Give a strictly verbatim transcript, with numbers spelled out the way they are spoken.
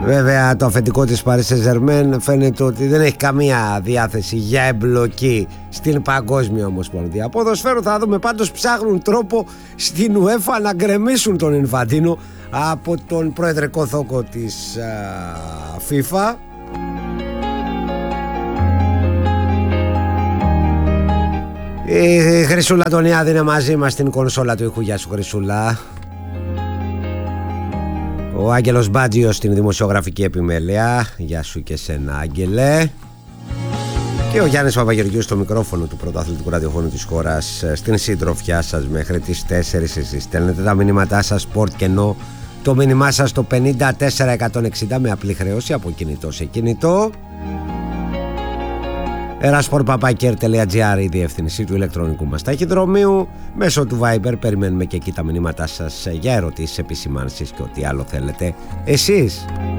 Βέβαια το αφεντικό της Paris Saint-Germain φαίνεται ότι δεν έχει καμία διάθεση για εμπλοκή στην Παγκόσμια Ομοσπονδία Ποδοσφαίρου. Θα δούμε, πάντως ψάχνουν τρόπο στην UEFA να γκρεμίσουν τον Ινφαντίνο από τον προεδρικό θόκο της α, FIFA. Η Χρυσούλα Τονιάδη είναι μαζί μας στην κονσόλα του ήχου. Γεια σου Χρυσούλα. Ο Άγγελος Μπάτζιος στην δημοσιογραφική επιμέλεια. Γεια σου και σένα Άγγελε. Και ο Γιάννης Παπαγεωργίου στο μικρόφωνο του πρωτοαθλητικού ραδιοφώνου της χώρας, στην συντροφιά σας μέχρι τις τέσσερις. Εσείς στέλνετε τα μηνύματά σας Sport Κενό, το μήνυμά σας στο πενήντα τέσσερα εκατόν εξήντα με απλή χρέωση από κινητό σε κινητό. erasport.gr η διεύθυνση του ηλεκτρονικού μας ταχυδρομείου. Μέσω του Viber περιμένουμε και εκεί τα μηνύματά σας για ερωτήσεις, επισημάνσεις και ό,τι άλλο θέλετε εσείς.